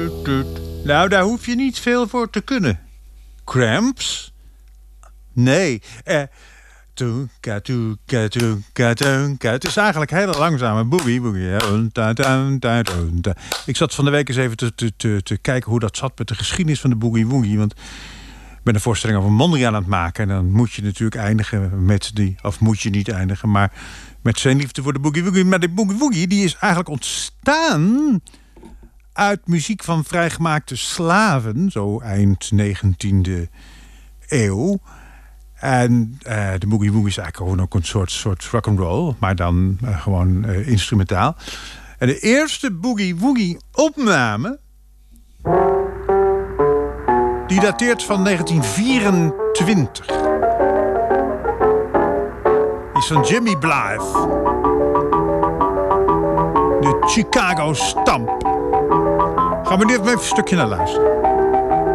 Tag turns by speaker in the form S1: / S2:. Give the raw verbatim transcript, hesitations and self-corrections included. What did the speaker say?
S1: Nou, daar hoef je niet veel voor te kunnen. Cramps? Nee. Eh... Toenka, toenka, toenka, toenka. Het is eigenlijk een hele langzame boogie boogie. Ik zat van de week eens even te, te, te, te kijken hoe dat zat met de geschiedenis van de boogie woogie. Want ik ben een voorstelling over Mondriaan aan het maken. En dan moet je natuurlijk eindigen met die... Of moet je niet eindigen, maar met zijn liefde voor de boogie woogie. Maar de boogie woogie die is eigenlijk ontstaan uit muziek van vrijgemaakte slaven. Zo eind negentiende eeuw. En uh, de boogie woogie is eigenlijk gewoon ook een soort, soort rock'n'roll, maar dan uh, gewoon uh, instrumentaal. En de eerste boogie woogie opname, die dateert van negentien vierentwintig. Die is van Jimmy Blythe. De Chicago Stomp. Gaan we nu even een stukje naar luisteren.